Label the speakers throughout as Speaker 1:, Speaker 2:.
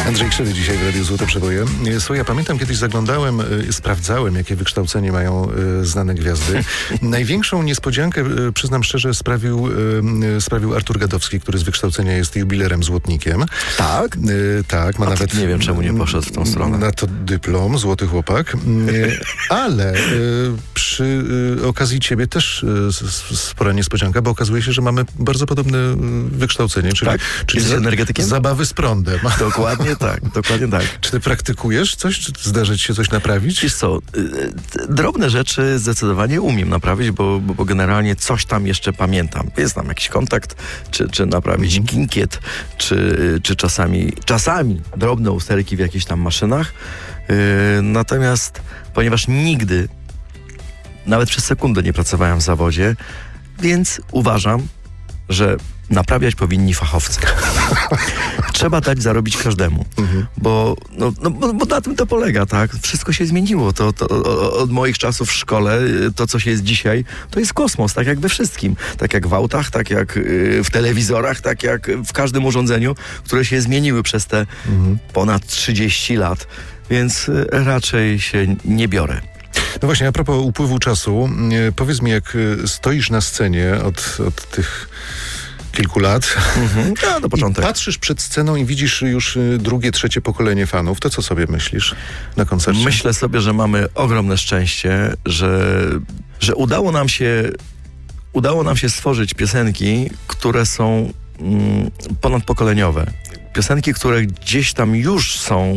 Speaker 1: Andrzej Krzywy dzisiaj w Radiu Złote Przeboje. Słuchaj, ja pamiętam, kiedyś sprawdzałem, jakie wykształcenie mają znane gwiazdy. Największą niespodziankę, przyznam szczerze, sprawił Artur Gadowski, który z wykształcenia jest jubilerem złotnikiem.
Speaker 2: Tak?
Speaker 1: Tak, ma nawet...
Speaker 2: Nie wiem, czemu nie poszedł w tą stronę.
Speaker 1: Na to dyplom, złoty chłopak. Ale przy okazji ciebie też spora niespodzianka, bo okazuje się, że mamy bardzo podobne wykształcenie, czyli,
Speaker 2: tak?
Speaker 1: czyli
Speaker 2: Jesteś energetykiem?
Speaker 1: Zabawy z prądem.
Speaker 2: Dokładnie tak, dokładnie tak.
Speaker 1: Czy ty praktykujesz coś? Czy zdarza ci się coś naprawić?
Speaker 2: Wiesz co, drobne rzeczy zdecydowanie umiem naprawić, bo generalnie coś tam jeszcze pamiętam. Jest tam jakiś kontakt, czy naprawić ginkiet, czy czasami drobne usterki w jakichś tam maszynach. Natomiast ponieważ nigdy, nawet przez sekundę nie pracowałem w zawodzie, więc uważam, że naprawiać powinni fachowcy. Trzeba dać zarobić każdemu, bo na tym to polega, tak? Wszystko się zmieniło. To od moich czasów w szkole, to co się jest dzisiaj, to jest kosmos, tak jak we wszystkim. Tak jak w autach, tak jak w telewizorach, tak jak w każdym urządzeniu, które się zmieniły przez te ponad 30 lat. Więc raczej się nie biorę.
Speaker 1: No właśnie, a propos upływu czasu, powiedz mi, jak stoisz na scenie od tych kilku lat,
Speaker 2: do początek.
Speaker 1: Patrzysz przed sceną i widzisz już drugie, trzecie pokolenie fanów, to co sobie myślisz na koncercie?
Speaker 2: Myślę sobie, że mamy ogromne szczęście, że udało nam się stworzyć piosenki, które są ponadpokoleniowe. Piosenki, które gdzieś tam już są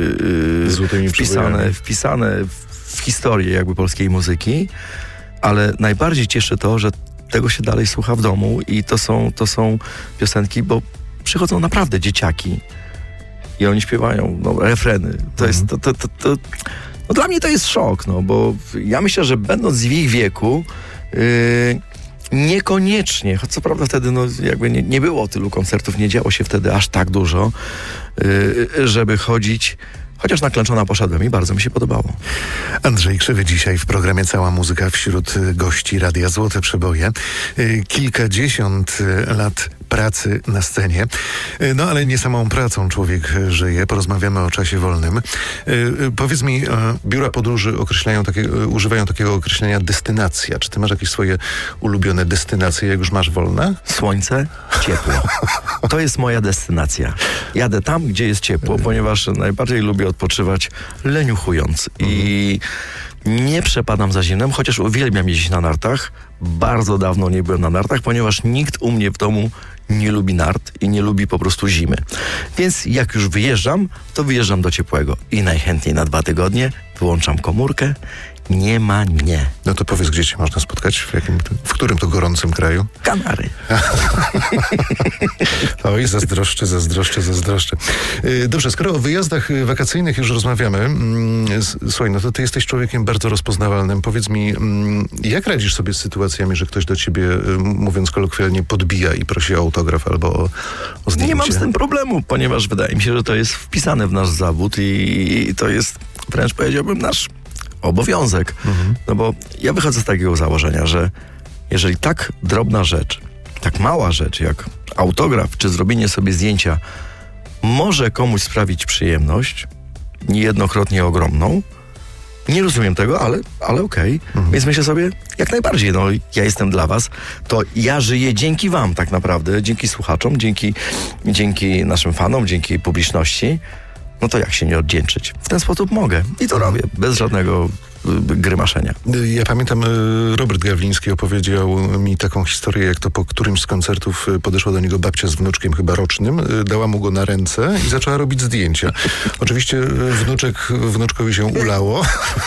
Speaker 2: wpisane w historię jakby polskiej muzyki, ale najbardziej cieszy to, że tego się dalej słucha w domu i to są piosenki, bo przychodzą naprawdę dzieciaki i oni śpiewają refreny. To jest dla mnie to jest szok, bo ja myślę, że będąc w ich wieku niekoniecznie, choć co prawda wtedy jakby nie było tylu koncertów, nie działo się wtedy aż tak dużo, żeby chodzić. Chociaż na Klęczona poszedłem i bardzo mi się podobało.
Speaker 1: Andrzej Krzywy dzisiaj w programie Cała Muzyka wśród gości Radia Złote Przeboje. Kilkadziesiąt lat pracy na scenie. No ale nie samą pracą człowiek żyje. Porozmawiamy o czasie wolnym. Powiedz mi, biura podróży używają takiego określenia destynacja. Czy ty masz jakieś swoje ulubione destynacje, jak już masz wolne?
Speaker 2: Słońce, ciepło. To jest moja destynacja. Jadę tam, gdzie jest ciepło, ponieważ najbardziej lubię odpoczywać leniuchując. I nie przepadam za zimnem, chociaż uwielbiam jeździć na nartach. Bardzo dawno nie byłem na nartach, ponieważ nikt u mnie w domu nie lubi nart i nie lubi po prostu zimy. Więc jak już wyjeżdżam, to wyjeżdżam do ciepłego. I najchętniej na 2 tygodnie wyłączam komórkę. Nie ma nie.
Speaker 1: No to powiedz, gdzie cię można spotkać? W którym to gorącym kraju?
Speaker 2: Kanary.
Speaker 1: Oj, zazdroszczę. Dobrze, skoro o wyjazdach wakacyjnych już rozmawiamy, słuchaj, no to ty jesteś człowiekiem bardzo rozpoznawalnym. Powiedz mi, jak radzisz sobie z sytuacjami, że ktoś do ciebie, mówiąc kolokwialnie, podbija i prosi o autograf albo o zdjęcie?
Speaker 2: Nie mam z tym problemu, ponieważ wydaje mi się, że to jest wpisane w nasz zawód i to jest, wręcz powiedziałbym, nasz obowiązek. No bo ja wychodzę z takiego założenia, że jeżeli tak drobna rzecz, tak mała rzecz jak autograf czy zrobienie sobie zdjęcia może komuś sprawić przyjemność, niejednokrotnie ogromną, nie rozumiem tego, ale okej. Więc myślę sobie, jak najbardziej, ja jestem dla was, to ja żyję dzięki wam tak naprawdę, dzięki słuchaczom, dzięki naszym fanom, dzięki publiczności. No to jak się nie odwdzięczyć? W ten sposób mogę. I to robię, bez żadnego grymaszenia.
Speaker 1: Ja pamiętam, Robert Gawliński opowiedział mi taką historię, jak to po którymś z koncertów podeszła do niego babcia z wnuczkiem chyba rocznym, dała mu go na ręce i zaczęła robić zdjęcia. Oczywiście wnuczkowi się ulało.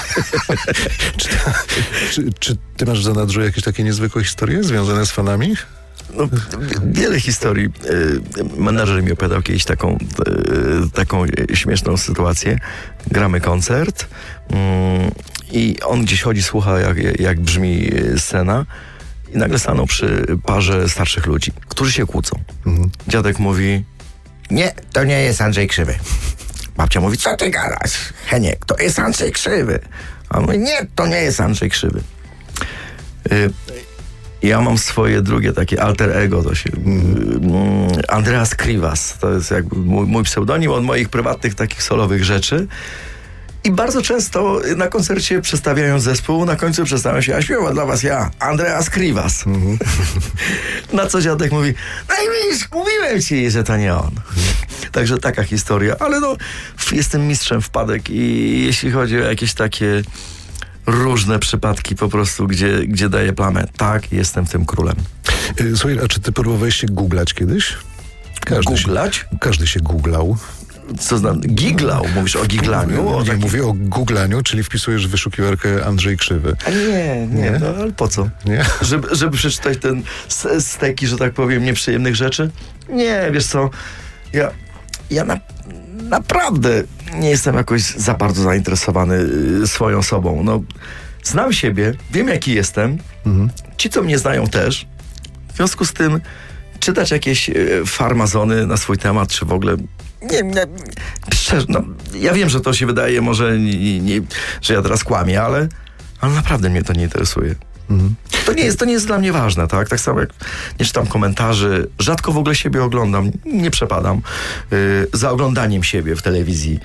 Speaker 1: Czy ty masz w zanadrzu jakieś takie niezwykłe historie związane z fanami?
Speaker 2: Wiele historii. Menadżer mi opowiadał kiedyś taką śmieszną sytuację. Gramy koncert i on gdzieś chodzi, słucha jak brzmi scena i nagle stanął przy parze starszych ludzi, którzy się kłócą. Dziadek mówi: nie, to nie jest Andrzej Krzywy. Babcia mówi: co ty gadasz, Heniek, to jest Andrzej Krzywy. A on mówi: nie, to nie jest Andrzej Krzywy. Ja mam swoje drugie takie alter ego, to się Andreas Krivas, to jest jakby mój pseudonim od moich prywatnych takich solowych rzeczy. I bardzo często na koncercie przedstawiając zespół, na końcu przedstawiam się, a śpiewa dla was ja, Andreas Krivas. Na co dziadek mówi, no i widzisz, mówiłem ci, że to nie on. Także taka historia, ale no, jestem mistrzem wpadek i jeśli chodzi o jakieś takie różne przypadki po prostu, gdzie daję plamę, tak, jestem tym królem.
Speaker 1: Słuchaj, a czy ty próbowałeś się googlać kiedyś?
Speaker 2: Googlać?
Speaker 1: Każdy się googlał.
Speaker 2: Co znam? Giglał? Mówisz o giglaniu?
Speaker 1: Nie, mówię o googlaniu, czyli wpisujesz w wyszukiwarkę Andrzej Krzywy.
Speaker 2: A nie, no ale po co?
Speaker 1: Nie?
Speaker 2: Żeby przeczytać ten steki, że tak powiem, nieprzyjemnych rzeczy? Nie, wiesz co, ja naprawdę nie jestem jakoś za bardzo zainteresowany swoją sobą. No, znam siebie, wiem jaki jestem, ci co mnie znają też, w związku z tym czytać jakieś farmazony na swój temat, czy w ogóle nie, szczerze, no, ja wiem, że to się wydaje może, że ja teraz kłamię, ale naprawdę mnie to nie interesuje. To nie jest dla mnie ważne, tak? Tak samo jak nie czytam komentarzy, rzadko w ogóle siebie oglądam, nie przepadam za oglądaniem siebie w telewizji.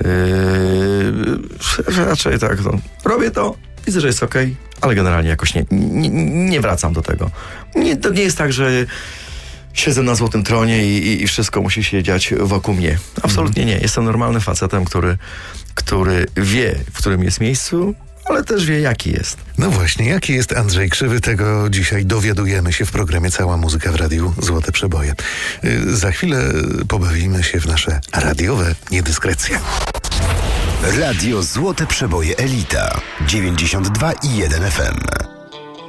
Speaker 2: Raczej tak, no, robię to, widzę, że jest okej, ale generalnie jakoś nie wracam do tego. To nie jest tak, że siedzę na złotym tronie i wszystko musi się dziać wokół mnie. Absolutnie nie. Jestem normalnym facetem, który wie, w którym jest miejscu, ale też wie, jaki jest.
Speaker 1: No właśnie, jaki jest Andrzej Krzywy, tego dzisiaj dowiadujemy się w programie Cała Muzyka w Radiu Złote Przeboje. Za chwilę pobawimy się w nasze radiowe niedyskrecje.
Speaker 3: Radio Złote Przeboje Elita 92,1 FM.